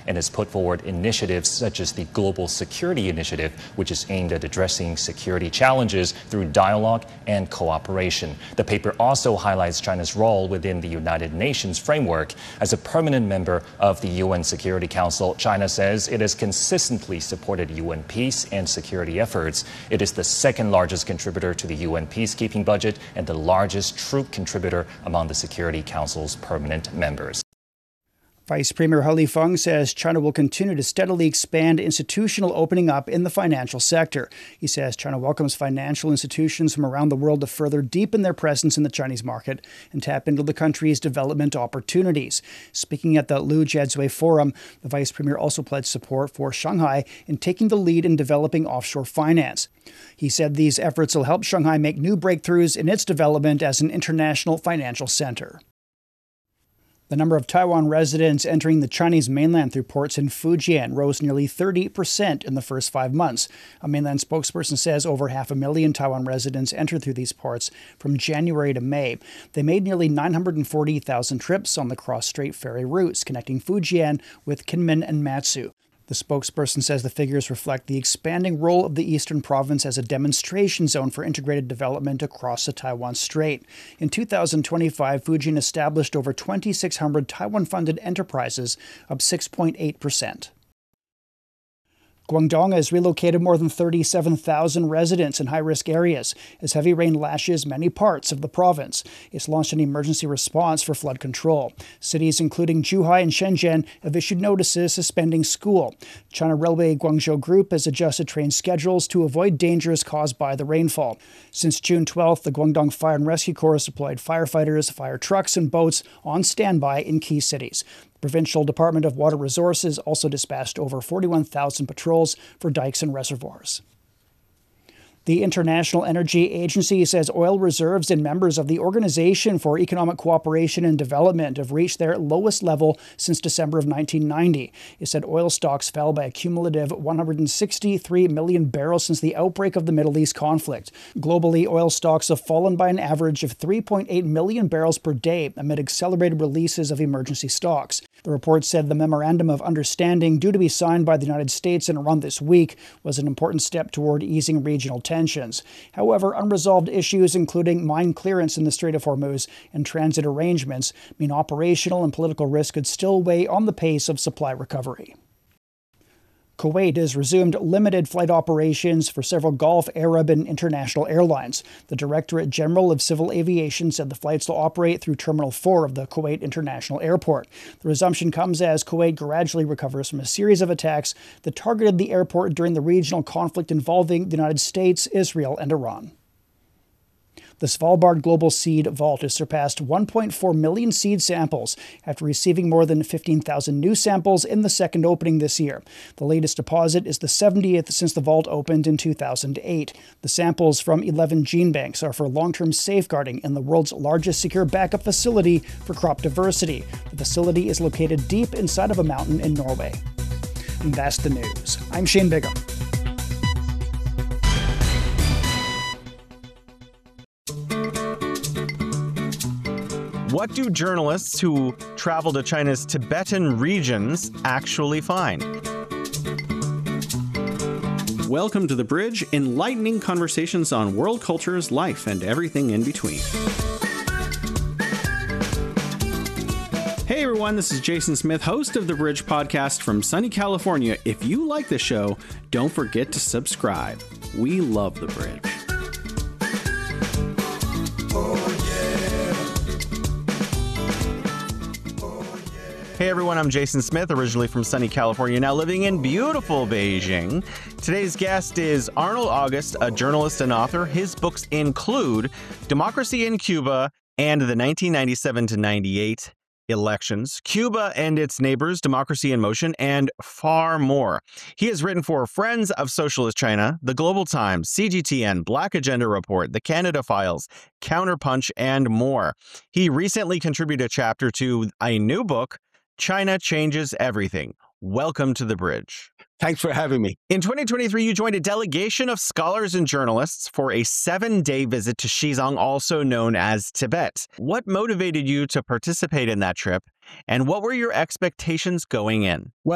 and has put forward initiatives such as the Global Security Initiative, which is aimed at addressing security challenges through dialogue and cooperation. The paper also highlights China's role within the United Nations framework. As a permanent member of the UN Security Council, China says it has consistently supported UN peace and security efforts. It is the second largest contributor to the UN peacekeeping budget and the largest troop contributor among the Security Council's permanent members. Vice Premier He Lifeng says China will continue to steadily expand institutional opening up in the financial sector. He says China welcomes financial institutions from around the world to further deepen their presence in the Chinese market and tap into the country's development opportunities. Speaking at the Lu Jiazui Forum, the Vice Premier also pledged support for Shanghai in taking the lead in developing offshore finance. He said these efforts will help Shanghai make new breakthroughs in its development as an international financial center. The number of Taiwan residents entering the Chinese mainland through ports in Fujian rose nearly 30% in the first 5 months. A mainland spokesperson says over 500,000 Taiwan residents entered through these ports from January to May. They made nearly 940,000 trips on the cross-strait ferry routes connecting Fujian with Kinmen and Matsu. The spokesperson says the figures reflect the expanding role of the eastern province as a demonstration zone for integrated development across the Taiwan Strait. In 2025, Fujian established over 2,600 Taiwan-funded enterprises, up 6.8%. Guangdong has relocated more than 37,000 residents in high-risk areas as heavy rain lashes many parts of the province. It's launched an emergency response for flood control. Cities including Zhuhai and Shenzhen have issued notices suspending school. China Railway Guangzhou Group has adjusted train schedules to avoid dangers caused by the rainfall. Since June 12th, the Guangdong Fire and Rescue Corps has deployed firefighters, fire trucks, and boats on standby in key cities. The Provincial Department of Water Resources also dispatched over 41,000 patrols for dikes and reservoirs. The International Energy Agency says oil reserves and members of the Organization for Economic Cooperation and Development have reached their lowest level since December of 1990. It said oil stocks fell by a cumulative 163 million barrels since the outbreak of the Middle East conflict. Globally, oil stocks have fallen by an average of 3.8 million barrels per day amid accelerated releases of emergency stocks. The report said the Memorandum of Understanding, due to be signed by the United States and Iran this week, was an important step toward easing regional tensions. However, unresolved issues including mine clearance in the Strait of Hormuz and transit arrangements mean operational and political risk could still weigh on the pace of supply recovery. Kuwait has resumed limited flight operations for several Gulf, Arab, and international airlines. The Directorate General of Civil Aviation said the flights will operate through Terminal 4 of the Kuwait International Airport. The resumption comes as Kuwait gradually recovers from a series of attacks that targeted the airport during the regional conflict involving the United States, Israel, and Iran. The Svalbard Global Seed Vault has surpassed 1.4 million seed samples after receiving more than 15,000 new samples in the second opening this year. The latest deposit is the 70th since the vault opened in 2008. The samples from 11 gene banks are for long-term safeguarding in the world's largest secure backup facility for crop diversity. The facility is located deep inside of a mountain in Norway. And that's the news. I'm Shane Bigham. What do journalists who travel to China's Tibetan regions actually find? Welcome to The Bridge, enlightening conversations on world cultures, life, and everything in between. Hey everyone, this is Jason Smith, host of The Bridge podcast from sunny California. If you like the show, don't forget to subscribe. We love The Bridge. Hey everyone, I'm Jason Smith, originally from sunny California, now living in beautiful Beijing. Today's guest is Arnold August, a journalist and author. His books include Democracy in Cuba and the 1997 to 98 elections, Cuba and its neighbors, Democracy in Motion, and far more. He has written for Friends of Socialist China, The Global Times, CGTN, Black Agenda Report, The Canada Files, Counterpunch, and more. He recently contributed a chapter to a new book, China Changes Everything. Welcome to The Bridge. Thanks for having me. In 2023, you joined a delegation of scholars and journalists for a 7-day visit to Xizang, also known as Tibet. What motivated you to participate in that trip, and what were your expectations going in? Well,